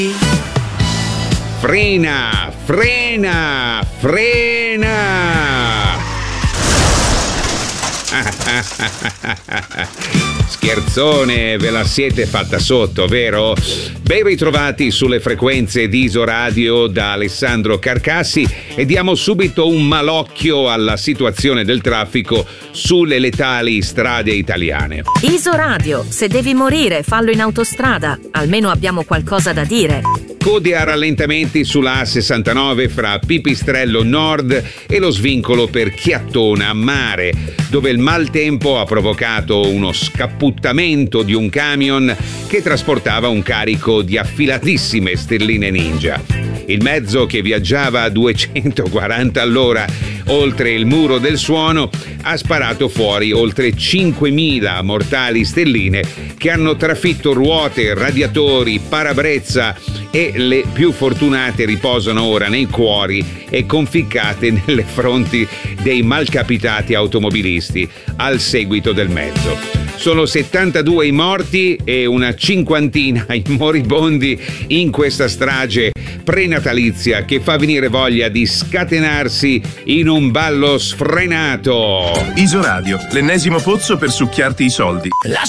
Frena, frena, frena! Scherzone, ve la siete fatta sotto, vero? Ben ritrovati sulle frequenze di Isoradio da Alessandro Carcassi e diamo subito un malocchio alla situazione del traffico sulle letali strade italiane. Isoradio, se devi morire, fallo in autostrada, almeno abbiamo qualcosa da dire. Code a rallentamenti sulla A69 fra Pipistrello Nord e lo svincolo per Chiattona Mare, dove il maltempo ha provocato uno scapputtamento di un camion che trasportava un carico di affilatissime stelline Ninja. Il mezzo, che viaggiava a 240 all'ora oltre il muro del suono, ha sparato fuori oltre 5.000 mortali stelline che hanno trafitto ruote, radiatori, parabrezza e le più fortunate riposano ora nei cuori e conficcate nelle fronti dei malcapitati automobilisti al seguito del mezzo. Sono 72 i morti e una cinquantina i moribondi in questa strage prenatalizia che fa venire voglia di scatenarsi in un ballo sfrenato. Isoradio, l'ennesimo pozzo per succhiarti i soldi. La